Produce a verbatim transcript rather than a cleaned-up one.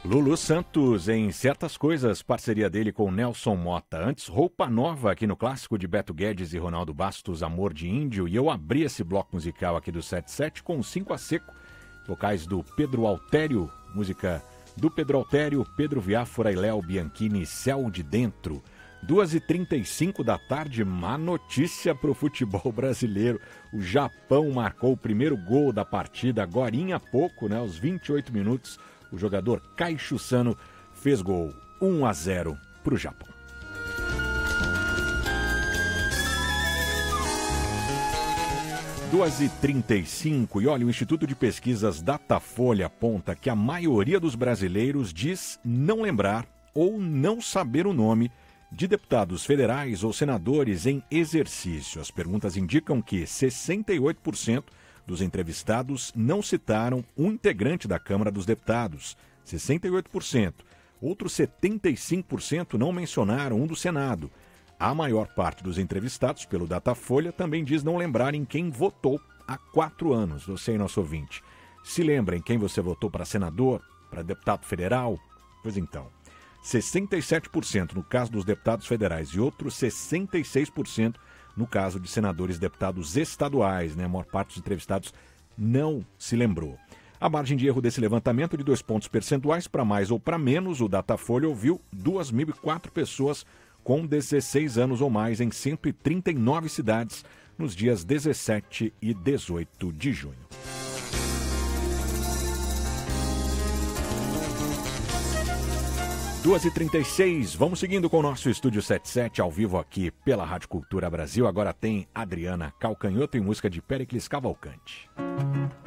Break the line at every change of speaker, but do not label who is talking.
Lulu Santos, em Certas Coisas, parceria dele com Nelson Motta. Antes, Roupa Nova, aqui no clássico de Beto Guedes e Ronaldo Bastos, Amor de Índio. E eu abri esse bloco musical aqui do setenta e sete com Cinco a Seco, vocais do Pedro Altério, música do Pedro Altério, Pedro Viáfora e Léo Bianchini, Céu de Dentro. duas e trinta e cinco da tarde, má notícia para o futebol brasileiro. O Japão marcou o primeiro gol da partida, agorinha há pouco, né, aos vinte e oito minutos. O jogador Kaishu Sano fez gol, um a zero para o Japão. duas e trinta e cinco, e olha, o Instituto de Pesquisas Datafolha aponta que a maioria dos brasileiros diz não lembrar ou não saber o nome de deputados federais ou senadores em exercício. As perguntas indicam que sessenta e oito por cento dos entrevistados não citaram um integrante da Câmara dos Deputados, sessenta e oito por cento. Outros setenta e cinco por cento não mencionaram um do Senado. A maior parte dos entrevistados pelo Datafolha também diz não lembrar em quem votou há quatro anos. Você e nosso ouvinte, se lembra em quem você votou para senador, para deputado federal? Pois então, sessenta e sete por cento no caso dos deputados federais e outros sessenta e seis por cento no caso de senadores e deputados estaduais, né? A maior parte dos entrevistados não se lembrou. A margem de erro desse levantamento de dois pontos percentuais para mais ou para menos, o Datafolha ouviu duas mil e quatro pessoas com dezesseis anos ou mais em cento e trinta e nove cidades nos dias dezessete e dezoito de junho. duas e trinta e seis, vamos seguindo com o nosso Estúdio setenta e sete, ao vivo aqui pela Rádio Cultura Brasil. Agora tem Adriana Calcanhoto em música de Péricles Cavalcante.